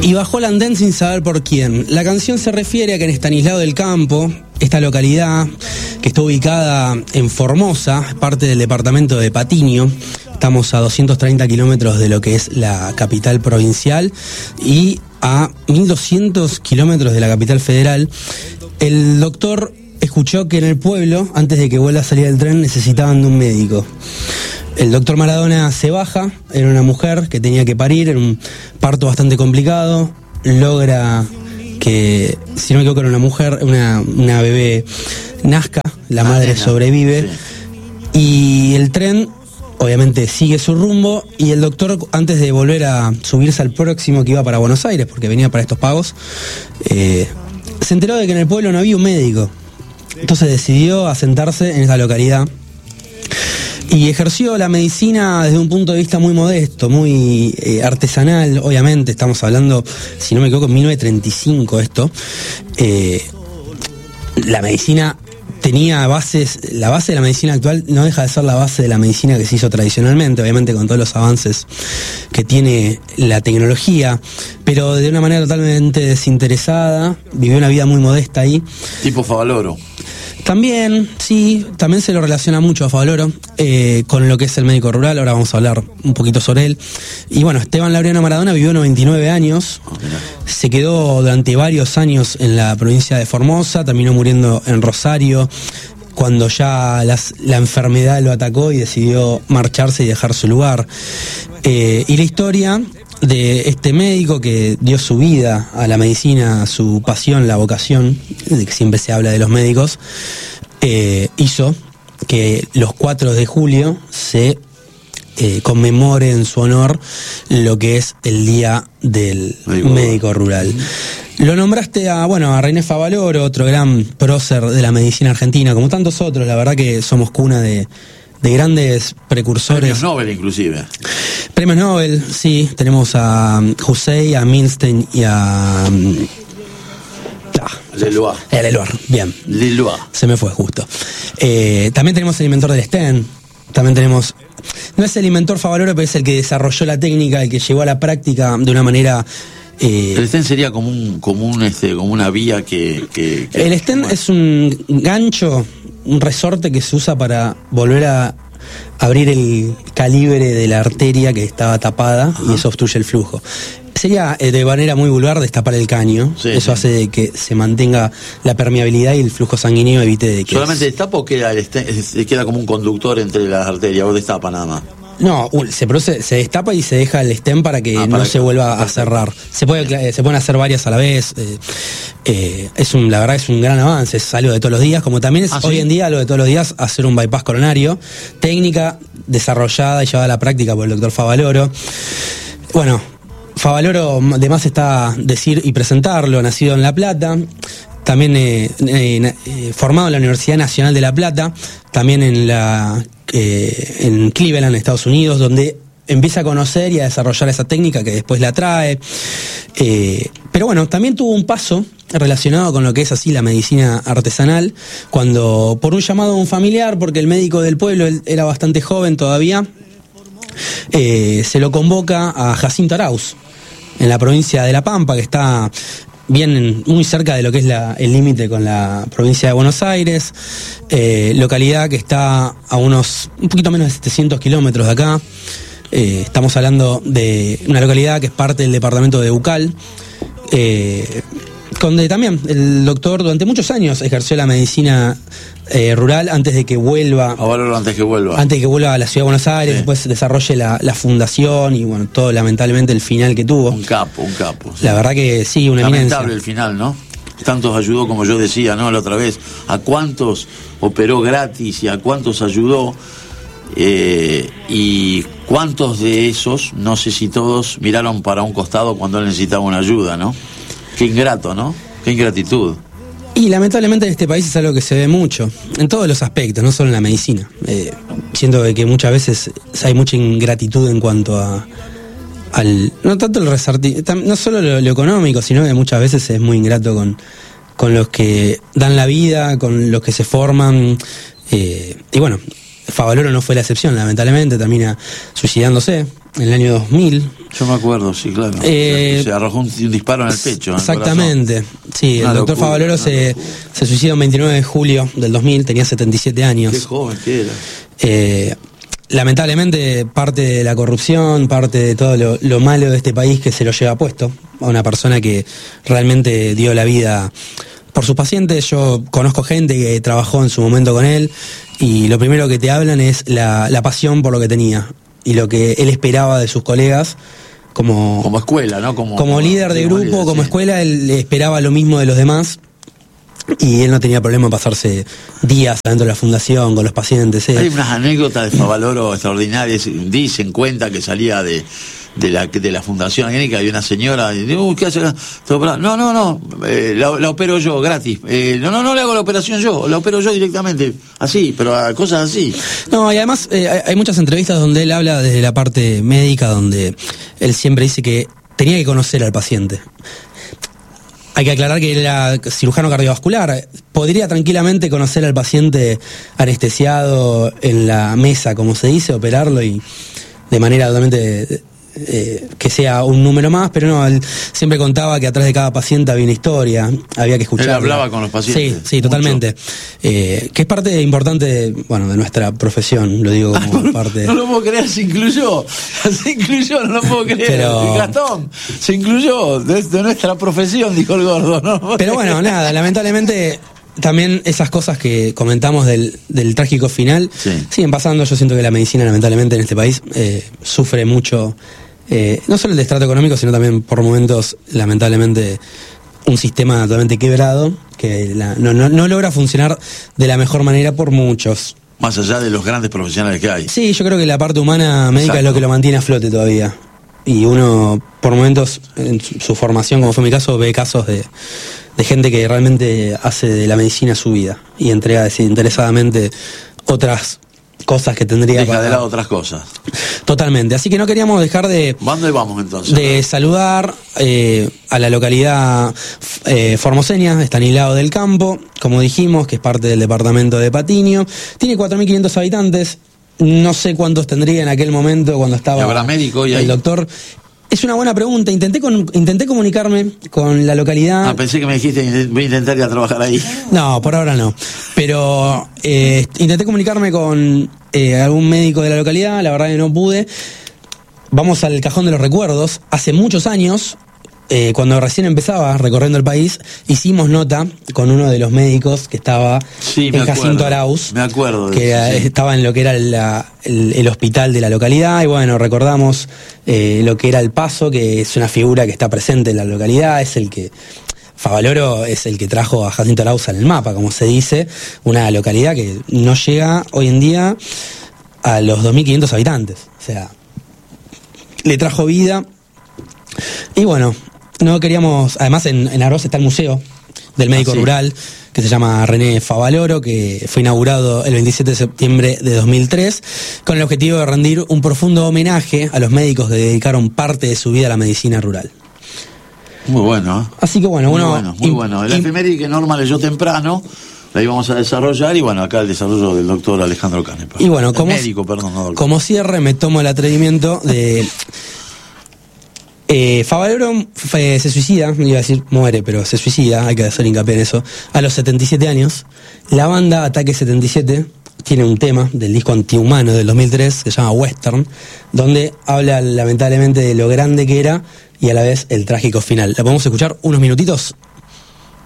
y bajó al andén sin saber por quién. La canción se refiere a que en Estanislao del Campo, esta localidad que está ubicada en Formosa, parte del departamento de Patiño, estamos a 230 kilómetros de lo que es la capital provincial y a 1200 kilómetros de la capital federal, el doctor escuchó que en el pueblo, antes de que vuelva a salir el tren, necesitaban de un médico. El doctor Maradona se baja, era una mujer que tenía que parir, era un parto bastante complicado, logra que, si no me equivoco, era una mujer, una bebé nazca, la madre sobrevive, sí. Y el tren obviamente sigue su rumbo y el doctor, antes de volver a subirse al próximo que iba para Buenos Aires, porque venía para estos pagos, se enteró de que en el pueblo no había un médico. Entonces decidió asentarse en esa localidad y ejerció la medicina desde un punto de vista muy modesto, muy artesanal. Obviamente estamos hablando, si no me equivoco, en 1935 esto. La medicina tenía bases, la base de la medicina actual no deja de ser la base de la medicina que se hizo tradicionalmente, obviamente con todos los avances que tiene la tecnología, pero de una manera totalmente desinteresada, vivió una vida muy modesta ahí. Tipo Favaloro. También, sí, también se lo relaciona mucho a Favaloro con lo que es el médico rural. Ahora vamos a hablar un poquito sobre él. Y bueno, Esteban Laureano Maradona vivió 99 años, se quedó durante varios años en la provincia de Formosa, terminó muriendo en Rosario, cuando ya la enfermedad lo atacó y decidió marcharse y dejar su lugar. Y la historia de este médico que dio su vida a la medicina, su pasión, la vocación, de que siempre se habla de los médicos, hizo que los 4 de julio se conmemore en su honor lo que es el Día del Médico Rural. Lo nombraste a René Favaloro, otro gran prócer de la medicina argentina, como tantos otros. La verdad que somos cuna de grandes precursores. Premios Nobel inclusive. Premios Nobel, sí. Tenemos a Hussey, a Milstein y a... Leloir, bien. Leloir. Se me fue justo. También tenemos el inventor del stent. También tenemos... No es el inventor Favaloro, pero es el que desarrolló la técnica, el que llevó a la práctica de una manera... el stent sería como una vía que el stent es un gancho, un resorte que se usa para volver a abrir el calibre de la arteria que estaba tapada. Ajá. Y eso obstruye el flujo. Sería de manera muy vulgar destapar el caño. Sí, eso hace de que se mantenga la permeabilidad y el flujo sanguíneo evite de que... ¿Solamente destapa o queda como un conductor entre las arterias o destapa nada más? No, se destapa y se deja el stent para que no se vuelva a cerrar. Se pueden hacer varias a la vez. La verdad es un gran avance, es algo de todos los días, como también es hoy en día algo de todos los días hacer un bypass coronario, técnica desarrollada y llevada a la práctica por el doctor Favaloro. Bueno, Favaloro, además está decir y presentarlo, nacido en La Plata, también formado en la Universidad Nacional de La Plata, también en Cleveland, Estados Unidos, donde empieza a conocer y a desarrollar esa técnica que después la trae. Pero bueno, también tuvo un paso relacionado con lo que es así la medicina artesanal, cuando por un llamado de un familiar, porque el médico del pueblo, él era bastante joven todavía, se lo convoca a Jacinto Arauz, en la provincia de La Pampa, que está muy cerca de lo que es el límite con la provincia de Buenos Aires, localidad que está a un poquito menos de 700 kilómetros de acá. Estamos hablando de una localidad que es parte del departamento de Ucal, donde también el doctor durante muchos años ejerció la medicina rural antes de que vuelva. Antes que vuelva a la ciudad de Buenos Aires, sí. Después desarrolle la fundación y bueno, todo lamentablemente el final que tuvo. Un capo. Sí. La verdad que sí, una eminencia. Lamentable el final, ¿no? Tantos ayudó, como yo decía, ¿no? La otra vez, a cuántos operó gratis y a cuántos ayudó. Y cuántos de esos, no sé si todos, miraron para un costado cuando él necesitaba una ayuda, ¿no? Qué ingrato, ¿no? Qué ingratitud. Y lamentablemente en este país es algo que se ve mucho, en todos los aspectos, no solo en la medicina. Siento que muchas veces hay mucha ingratitud en cuanto no tanto no solo lo económico, sino que muchas veces es muy ingrato con los que dan la vida, con los que se forman. Y bueno, Favaloro no fue la excepción, lamentablemente termina suicidándose en el año 2000, Yo me acuerdo, sí, claro. Se arrojó un disparo en el pecho. Exactamente. Sí, el doctor Favaloro se suicidó el 29 de julio del 2000, tenía 77 años. Qué joven que era. Lamentablemente, parte de la corrupción, parte de todo lo malo de este país que se lo lleva puesto a una persona que realmente dio la vida por sus pacientes. Yo conozco gente que trabajó en su momento con él y lo primero que te hablan es la pasión por lo que tenía y lo que él esperaba de sus colegas como escuela, ¿no? Como líder de grupo, líder, como sí. escuela, él esperaba lo mismo de los demás. Y él no tenía problema en pasarse días adentro de la fundación con los pacientes. Hay unas anécdotas de Favaloro extraordinarias. Cuenta que salía de la fundación que había una señora y dice, ¿qué hace acá? No, la opero yo gratis. No le hago la operación yo, la opero yo directamente. Así, pero a cosas así. No, y además hay muchas entrevistas donde él habla desde la parte médica, donde él siempre dice que tenía que conocer al paciente. Hay que aclarar que él era cirujano cardiovascular. Podría tranquilamente conocer al paciente anestesiado en la mesa, como se dice, operarlo y de manera totalmente que sea un número más, pero no, él siempre contaba que atrás de cada paciente había una historia, había que escuchar. Él hablaba con los pacientes. Sí, totalmente. Que es parte importante de nuestra profesión, lo digo como parte. No lo puedo creer, se incluyó, no lo puedo creer. Pero... Gastón, se incluyó de nuestra profesión, dijo el gordo, ¿no? Pero bueno, nada, lamentablemente también esas cosas que comentamos del trágico final siguen pasando. Yo siento que la medicina, lamentablemente, en este país sufre mucho, no solo el destrato económico, sino también por momentos, lamentablemente, un sistema totalmente quebrado que no logra funcionar de la mejor manera por muchos. Más allá de los grandes profesionales que hay. Sí, yo creo que la parte humana médica es lo que lo mantiene a flote todavía. Y uno, por momentos, en su formación, como fue mi caso, ve casos de gente que realmente hace de la medicina su vida y entrega desinteresadamente otras cosas que tendría Deja de lado otras cosas. Totalmente. Así que no queríamos dejar de... ¿Dónde vamos entonces? De saludar a la localidad formoseña, Estanislao del Campo, como dijimos, que es parte del departamento de Patiño. Tiene 4.500 habitantes. No sé cuántos tendría en aquel momento cuando estaba ¿Habrá médico y el doctor. Es una buena pregunta. Intenté comunicarme con la localidad. Pensé que me dijiste voy a intentar ir a trabajar ahí. No, por ahora no. Pero intenté comunicarme con algún médico de la localidad, la verdad que no pude. Vamos al cajón de los recuerdos. Hace muchos años, cuando recién empezaba recorriendo el país, hicimos nota con uno de los médicos que estaba en Jacinto Arauz. Me acuerdo. Estaba en lo que era el hospital de la localidad, y bueno, recordamos lo que era el Paso, que es una figura que está presente en la localidad, Favaloro es el que trajo a Jacinto Arauz en el mapa, como se dice, una localidad que no llega hoy en día a los 2.500 habitantes. O sea, le trajo vida. Y bueno, no queríamos... Además, en Arauz está el museo del médico rural, que se llama René Favaloro, que fue inaugurado el 27 de septiembre de 2003, con el objetivo de rendir un profundo homenaje a los médicos que dedicaron parte de su vida a la medicina rural. Muy bueno, ¿eh? Así que bueno, muy bueno. La efeméride que Norma leyó temprano, la íbamos a desarrollar, y bueno, acá el desarrollo del doctor Alejandro Canepa. Y bueno, como cierre, me tomo el atrevimiento de... Favaloro se suicida, iba a decir muere, pero se suicida, hay que hacer hincapié en eso, a los 77 años. La banda Ataque 77 tiene un tema del disco Antihumano del 2003 que se llama Western, donde habla lamentablemente de lo grande que era y a la vez el trágico final. ¿La podemos escuchar unos minutitos?